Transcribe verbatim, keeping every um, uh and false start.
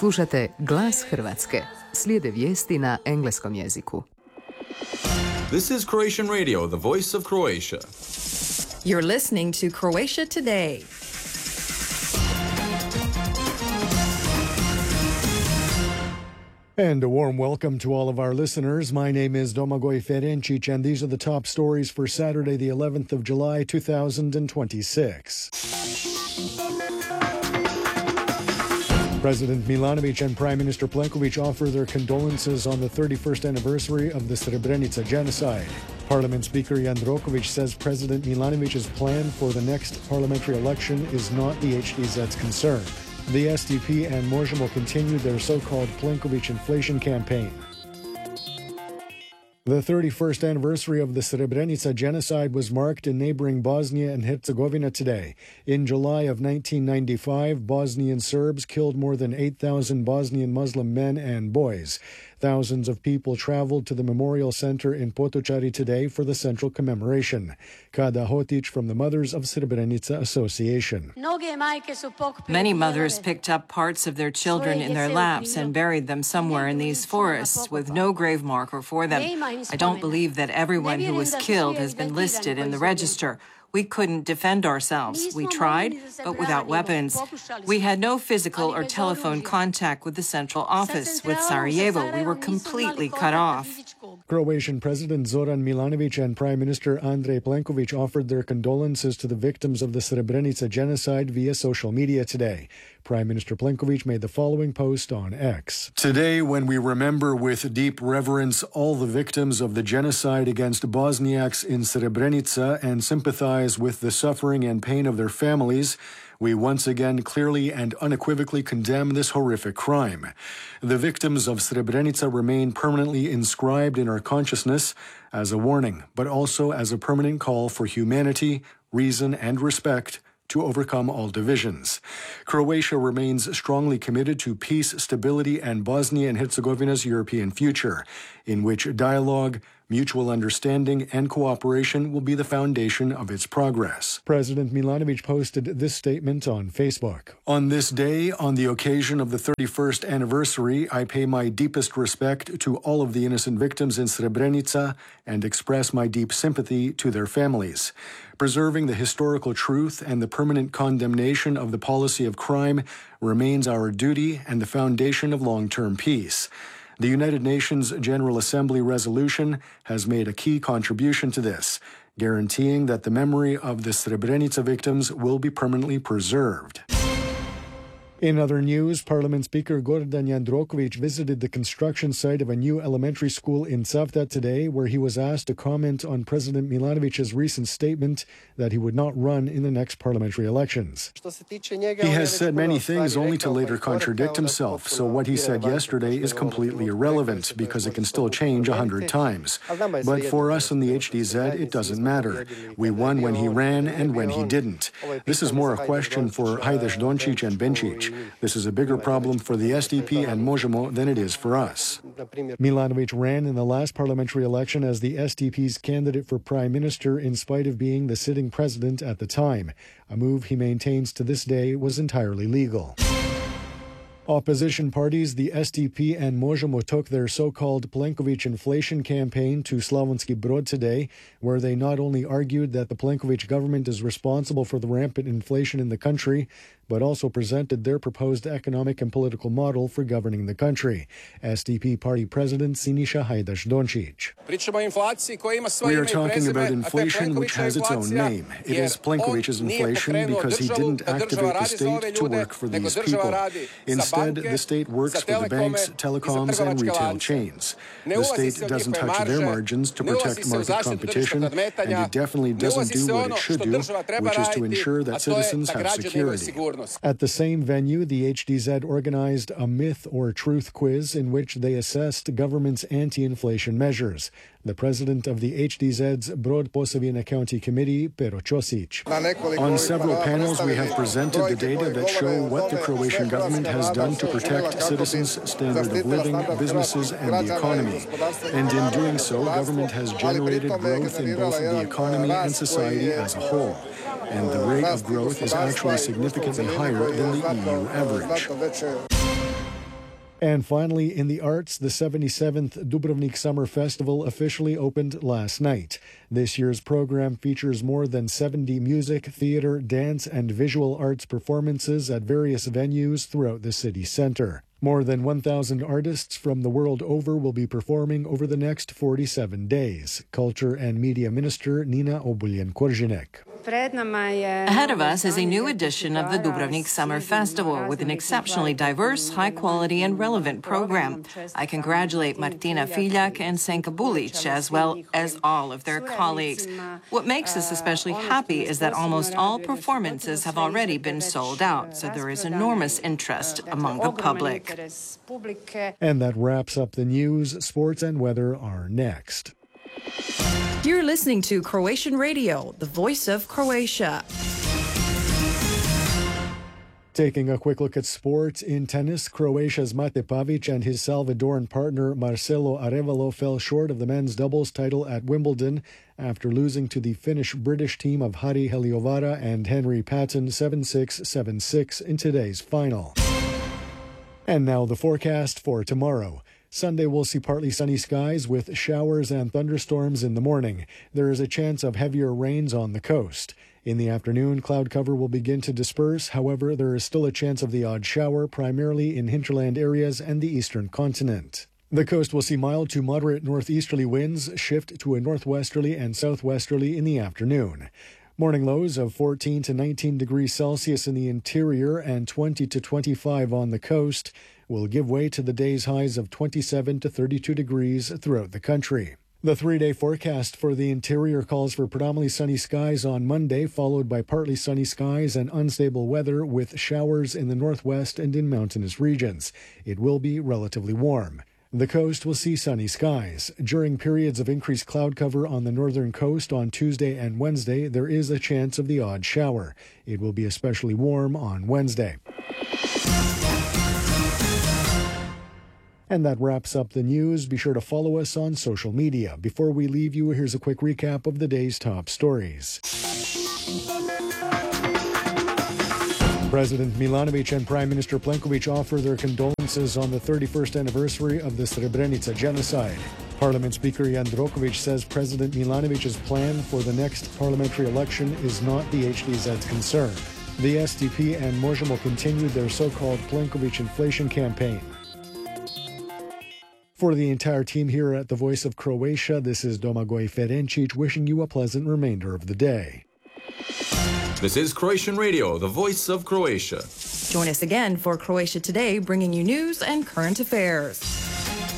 Slušate Glas Hrvatske. Slijede vijesti na engleskom jeziku. This is Croatian Radio, the voice of Croatia. You're listening to Croatia Today. And a warm welcome to all of our listeners. My name is Domagoj Ferencic, and these are the top stories for Saturday, the eleventh of July, two thousand twenty-six. President Milanovic and Prime Minister Plenković offer their condolences on the thirty-first anniversary of the Srebrenica genocide. Parliament Speaker Jandroković says President Milanovic's plan for the next parliamentary election is not the H D Z's concern. The S D P and Možemo continued their so-called Plenković inflation campaign. The thirty-first anniversary of the Srebrenica genocide was marked in neighboring Bosnia and Herzegovina today. In July of nineteen ninety-five, Bosnian Serbs killed more than eight thousand Bosnian Muslim men and boys. Thousands of people traveled to the Memorial Center in Potočari today for the central commemoration. Kada Hotić from the Mothers of Srebrenica Association. Many mothers picked up parts of their children in their laps and buried them somewhere in these forests with no grave marker for them. I don't believe that everyone who was killed has been listed in the register. We couldn't defend ourselves. We tried, but without weapons. We had no physical or telephone contact with the central office. With Sarajevo, we were completely cut off. Croatian President Zoran Milanovic and Prime Minister Andrej Plenković offered their condolences to the victims of the Srebrenica genocide via social media today. Prime Minister Plenković made the following post on X. Today, when we remember with deep reverence all the victims of the genocide against Bosniaks in Srebrenica and sympathize with the suffering and pain of their families, we once again clearly and unequivocally condemn this horrific crime. The victims of Srebrenica remain permanently inscribed in our consciousness as a warning, but also as a permanent call for humanity, reason, and respect to overcome all divisions. Croatia remains strongly committed to peace, stability, and Bosnia and Herzegovina's European future, in which dialogue, mutual understanding, and cooperation will be the foundation of its progress. President Milanovic posted this statement on Facebook. On this day, on the occasion of the thirty-first anniversary, I pay my deepest respect to all of the innocent victims in Srebrenica and express my deep sympathy to their families. Preserving the historical truth and the permanent condemnation of the policy of crime remains our duty and the foundation of long-term peace. The United Nations General Assembly resolution has made a key contribution to this, guaranteeing that the memory of the Srebrenica victims will be permanently preserved. In other news, Parliament Speaker Gordan Jandroković visited the construction site of a new elementary school in Cavtat today, where he was asked to comment on President Milanovic's recent statement that he would not run in the next parliamentary elections. He has said many things only to later contradict himself, so what he said yesterday is completely irrelevant because it can still change a hundred times. But for us in the H D Z, it doesn't matter. We won when he ran and when he didn't. This is more a question for Hajdaš Dončić and Benčić. This is a bigger problem for the S D P and Možemo than it is for us. Milanovic ran in the last parliamentary election as the S D P's candidate for prime minister in spite of being the sitting president at the time, a move he maintains to this day was entirely legal. Opposition parties, the S D P and Možemo, took their so-called Plenković inflation campaign to Slavonski Brod today, where they not only argued that the Plenković government is responsible for the rampant inflation in the country, but also presented their proposed economic and political model for governing the country. S D P party president Siniša Hajdaš Dončić. We are talking about inflation which has its own name. It is Plenković's inflation because he didn't activate the state to work for these people. Instead, the state works for the banks, telecoms, and retail chains. The state doesn't touch their margins to protect market competition, and it definitely doesn't do what it should do, which is to ensure that citizens have security. At the same venue, the H D Z organized a myth or truth quiz in which they assessed government's anti-inflation measures. The president of the H D Z's Brod Posavina County Committee, Pero Ćosić. On several panels, we have presented the data that show what the Croatian government has done to protect citizens' standard of living, businesses, and the economy. And in doing so, government has generated growth in both the economy and society as a whole. And the rate of growth is actually significantly higher than the E U average. And finally, in the arts, the seventy-seventh Dubrovnik Summer Festival officially opened last night. This year's program features more than seventy music, theater, dance, and visual arts performances at various venues throughout the city center. More than one thousand artists from the world over will be performing over the next forty-seven days. Culture and Media Minister Nina Obuljen-Korzinek. Ahead of us is a new edition of the Dubrovnik Summer Festival with an exceptionally diverse, high-quality and relevant program. I congratulate Martina Filjak and Senka Bulic, as well as all of their colleagues. What makes us especially happy is that almost all performances have already been sold out, so there is enormous interest among the public. And that wraps up the news. Sports and weather are next. You're listening to Croatian Radio, the voice of Croatia. Taking a quick look at sports in tennis, Croatia's Mate Pavic and his Salvadoran partner Marcelo Arevalo fell short of the men's doubles title at Wimbledon after losing to the Finnish-British team of Harri Heliovara and Henry Patton seven six, seven six in today's final. And now the forecast for tomorrow. Sunday will see partly sunny skies with showers and thunderstorms in the morning. There is a chance of heavier rains on the coast. In the afternoon, cloud cover will begin to disperse. However, there is still a chance of the odd shower, primarily in hinterland areas and the eastern continent. The coast will see mild to moderate northeasterly winds shift to a northwesterly and southwesterly in the afternoon. Morning lows of fourteen to nineteen degrees Celsius in the interior and twenty to twenty-five on the coast will give way to the day's highs of twenty-seven to thirty-two degrees throughout the country. The three-day forecast for the interior calls for predominantly sunny skies on Monday, followed by partly sunny skies and unstable weather with showers in the northwest and in mountainous regions. It will be relatively warm. The coast will see sunny skies. During periods of increased cloud cover on the northern coast on Tuesday and Wednesday, there is a chance of the odd shower. It will be especially warm on Wednesday. And that wraps up the news. Be sure to follow us on social media. Before we leave you, here's a quick recap of the day's top stories. President Milanovic and Prime Minister Plenković offer their condolences on the thirty-first anniversary of the Srebrenica genocide. Parliament Speaker Jandroković says President Milanovic's plan for the next parliamentary election is not the H D Z's concern. The S D P and Možemo continued their so-called Plenković inflation campaign. For the entire team here at the Voice of Croatia, this is Domagoj Ferencic wishing you a pleasant remainder of the day. This is Croatian Radio, the voice of Croatia. Join us again for Croatia Today, bringing you news and current affairs.